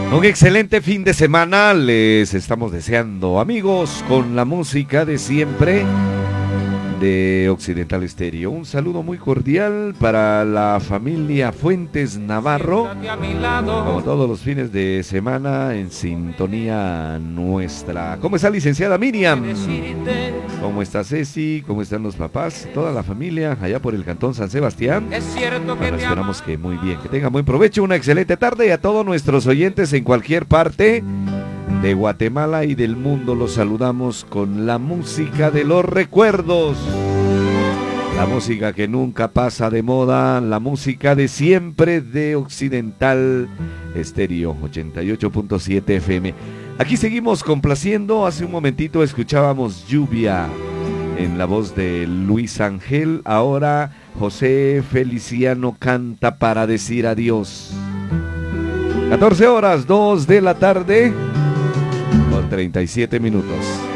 Un excelente fin de semana les estamos deseando, amigos, con la música de siempre de Occidental Estéreo. Un saludo muy cordial para la familia Fuentes Navarro, como todos los fines de semana en sintonía nuestra. ¿Cómo está, licenciada Miriam? ¿Cómo está Ceci? ¿Cómo están los papás? Toda la familia allá por el Cantón San Sebastián. Bueno, esperamos que muy bien, que tengan buen provecho, una excelente tarde, y a todos nuestros oyentes en cualquier parte de Guatemala y del mundo los saludamos con la música de los recuerdos, la música que nunca pasa de moda, la música de siempre de Occidental Estéreo 88.7 FM. Aquí seguimos complaciendo. Hace un momentito escuchábamos Lluvia en la voz de Luis Ángel. Ahora José Feliciano canta Para Decir Adiós. 14 horas, 2 de la tarde con 37 minutos.